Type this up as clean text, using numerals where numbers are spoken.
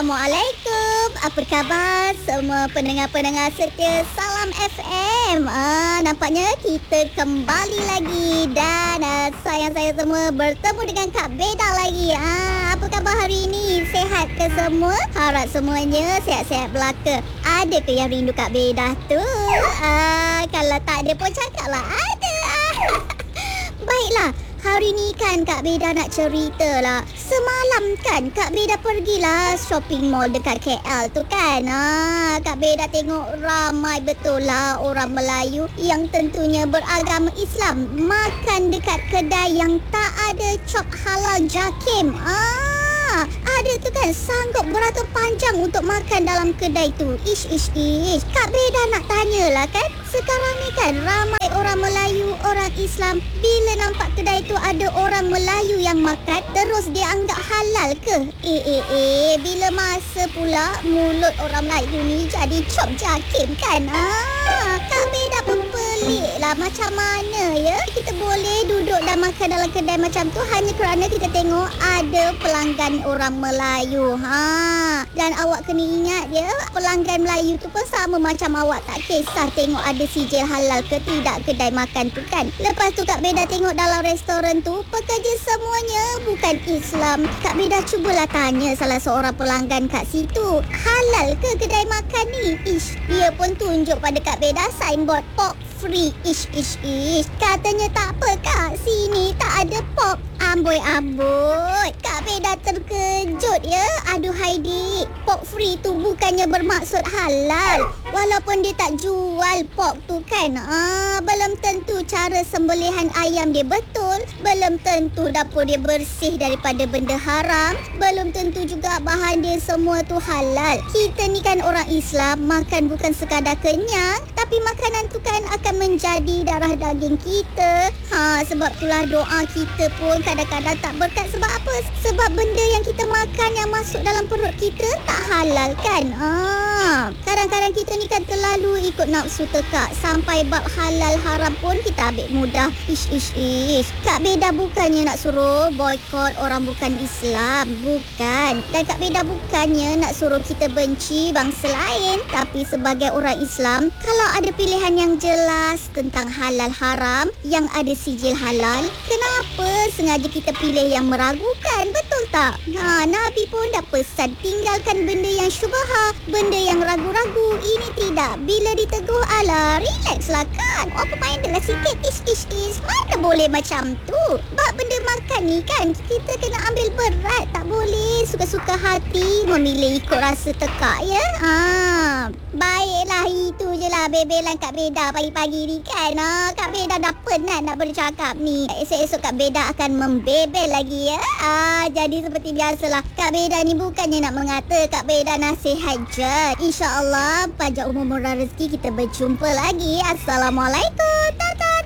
Assalamualaikum. Apa khabar semua pendengar-pendengar setia Salam FM? Nampaknya kita kembali lagi dan sayang saya semua bertemu dengan Kak Beda lagi. Apa khabar hari ini? Sehat ke semua? Harap semuanya sehat-sehat belaka. Ada ke yang rindu Kak Beda tu? Kalau tak ada pun cakaplah ada. Baiklah. Hari ni kan Kak Beda nak cerita lah. Semalam kan Kak Beda pergilah shopping mall dekat KL tu kan. Kak Beda tengok ramai betul lah orang Melayu yang tentunya beragama Islam makan dekat kedai yang tak ada cop halal JAKIM. Ada tu kan sanggup beratur panjang untuk makan dalam kedai tu. Ish. Kak Beda nak tanyalah kan. Sekarang ni kan ramai orang Melayu, orang Islam. Bila nampak kedai tu ada orang Melayu yang makan, terus dia anggap halal ke? Bila masa pula mulut orang Melayu ni jadi cop JAKIM kan? Kak Beda pun pelik lah macam mana ya kita boleh duduk dan makan dalam kedai macam tu hanya kerana kita tengok ada pelanggan orang Melayu. Dan awak kena ingat ya, pelanggan Melayu tu pun sama macam awak, tak kisah tengok ada sijil halal ke tidak kedai makan tu kan. Lepas tu Kak Beda tengok dalam restoran tu pekerja semuanya bukan Islam. Kak Beda cubalah tanya salah seorang pelanggan kat situ, halal ke kedai makan ni? Dia pun tunjuk pada Kak Beda signboard pork free. Katanya tak apa Kak, sini tak ada pork. Amboi. Kak Beda terkejut ya. Aduhai dik, pork free tu bukannya bermaksud halal. Walaupun dia tak jual pork tu kan, belum tentu cara sembelihan ayam dia betul. Belum tentu dapur dia bersih daripada benda haram. Belum tentu juga bahan dia semua tu halal. Kita ni kan orang Islam, makan bukan sekadar kenyang, tapi makanan tu kan akan menjadi darah daging kita. Sebab itulah doa kita pun kadang-kadang tak berkat. Sebab apa? Sebab benda yang kita makan yang masuk dalam perut kita tak halal kan. Kadang-kadang kita ni kan terlalu ikut nafsu tekak, sampai bab halal haram pun kita ambil mudah. Ish. Kak Beda bukannya nak suruh boykot orang bukan Islam, bukan. Dan Kak Beda bukannya nak suruh kita benci bangsa lain. Tapi sebagai orang Islam, kalau ada pilihan yang jelas tentang halal haram, yang ada sijil halal, kenapa sengaja kita pilih yang meragukan? Betul tak? Nabi pun dah pesan tinggalkan benda yang syubhah, benda yang ragu-ragu. Ini tidak. Bila ditegur, alah relax lah kan, apa main dah sikit. Ish. Mana boleh macam tu? Bab benda makan ni kan kita kena ambil berat. Tak boleh suka-suka hati memilih ikut rasa tekak ya. Baiklah, itu je lah bebelan Kak Beda pagi-pagi ni kan. Kak Beda dah penat nak bercakap ni. Esok-esok Kak Beda akan membebel lagi ya. Jadi seperti biasalah, Kak Beda ni bukannya nak mengata, Kak Beda nasihat je. InsyaAllah panjang umur murah rezeki, kita berjumpa lagi. Assalamualaikum.